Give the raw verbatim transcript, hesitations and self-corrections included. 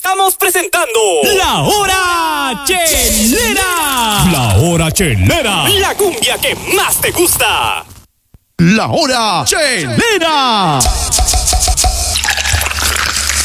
Estamos presentando La Hora Chelera. La Hora Chelera, la cumbia que más te gusta. La Hora Chelera.